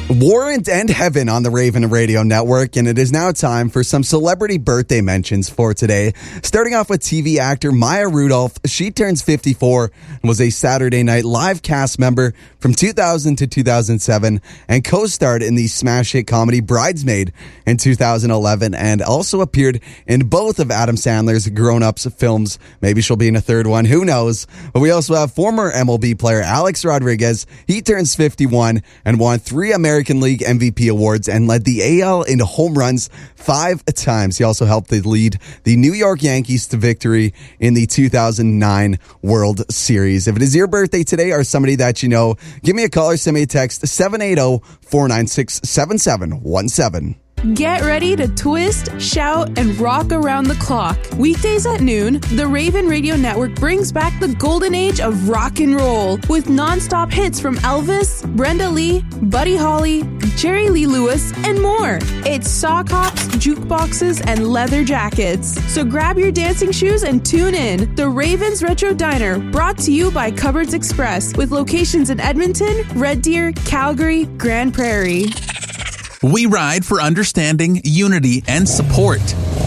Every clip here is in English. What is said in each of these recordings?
Warrant and Heaven on the Raven Radio Network, and it is now time for some celebrity birthday mentions for today. Starting off with TV actor Maya Rudolph. She turns 54 and was a Saturday Night Live cast member from 2000 to 2007 and co-starred in the smash hit comedy Bridesmaid in 2011 and also appeared in both of Adam Sandler's grown-ups films. Maybe she'll be in a third one, who knows? But we also have former MLB player Alex Rodriguez. He turns 51 and won 3 American League MVP awards and led the AL in home runs 5 times. He also helped lead the New York Yankees to victory in the 2009 World Series. If it is your birthday today or somebody that you know, give me a call or send me a text 780-496-7717. Get ready to twist, shout, and rock around the clock. Weekdays at noon, the Raven Radio Network brings back the golden age of rock and roll with non-stop hits from Elvis, Brenda Lee, Buddy Holly, Jerry Lee Lewis, and more. It's sock hops, jukeboxes, and leather jackets. So grab your dancing shoes and tune in. The Ravens Retro Diner, brought to you by Cupboards Express, with locations in Edmonton, Red Deer, Calgary, Grand Prairie. We ride for understanding, unity, and support.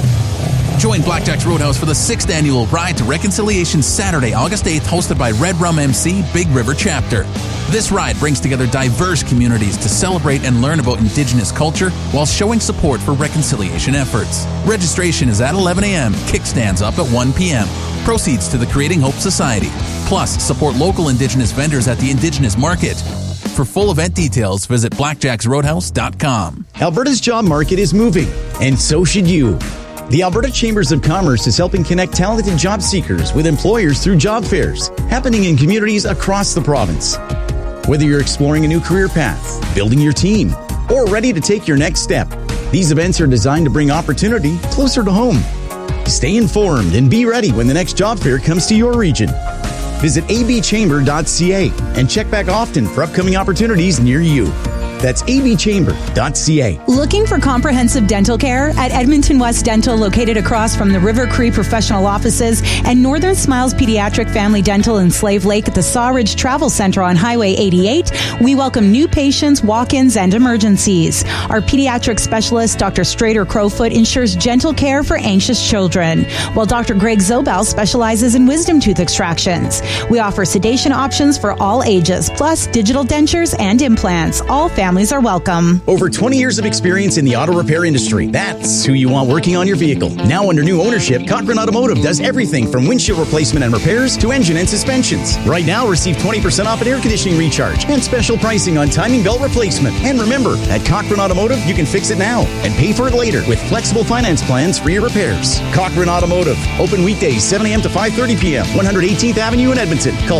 Join Blackjack's Roadhouse for the 6th annual Ride to Reconciliation Saturday, August 8th, hosted by Red Rum MC Big River Chapter. This ride brings together diverse communities to celebrate and learn about Indigenous culture while showing support for reconciliation efforts. Registration is at 11 a.m., kickstands up at 1 p.m. Proceeds to the Creating Hope Society. Plus, support local Indigenous vendors at the Indigenous Market. For full event details, visit blackjacksroadhouse.com. Alberta's job market is moving, and so should you. The Alberta Chambers of Commerce is helping connect talented job seekers with employers through job fairs happening in communities across the province. Whether you're exploring a new career path, building your team, or ready to take your next step, these events are designed to bring opportunity closer to home. Stay informed and be ready when the next job fair comes to your region. Visit abchamber.ca and check back often for upcoming opportunities near you. That's abchamber.ca. Looking for comprehensive dental care? At Edmonton West Dental, located across from the River Cree Professional Offices and Northern Smiles Pediatric Family Dental in Slave Lake at the Sawridge Travel Center on Highway 88, we welcome new patients, walk-ins, and emergencies. Our pediatric specialist, Dr. Strader Crowfoot, ensures gentle care for anxious children, while Dr. Greg Zobel specializes in wisdom tooth extractions. We offer sedation options for all ages, plus digital dentures and implants. All families are welcome. Over 20 years of experience in the auto repair industry. That's who you want working on your vehicle. Now under new ownership, Cochrane Automotive does everything from windshield replacement and repairs to engine and suspensions. Right now, receive 20% off an air conditioning recharge and special pricing on timing belt replacement. And remember, at Cochrane Automotive, you can fix it now and pay for it later with flexible finance plans for your repairs. Cochrane Automotive. Open weekdays 7 a.m. to 5:30 p.m. 118th Avenue in Edmonton. Call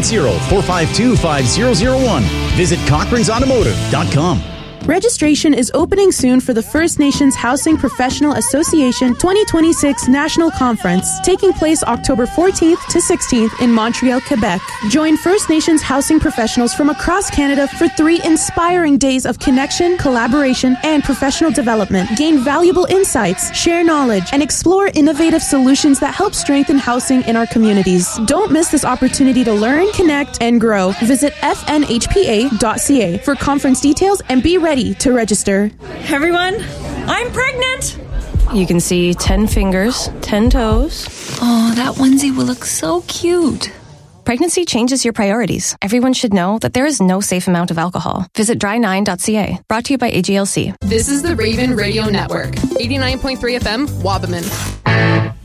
780-452-5001. Visit cochranesautomotive.com. Registration is opening soon for the First Nations Housing Professional Association 2026 National Conference, taking place October 14th to 16th in Montreal, Quebec. Join First Nations housing professionals from across Canada for 3 inspiring days of connection, collaboration, and professional development. Gain valuable insights, share knowledge, and explore innovative solutions that help strengthen housing in our communities. Don't miss this opportunity to learn, connect, and grow. Visit fnhpa.ca for conference details and be ready to register. Everyone, I'm pregnant. You can see 10 fingers, 10 toes. Oh, that onesie will look so cute. Pregnancy changes your priorities. Everyone should know that there is no safe amount of alcohol. Visit dry9.ca. Brought to you by AGLC. This is the Raven Radio Network. 89.3 FM, Wabamun.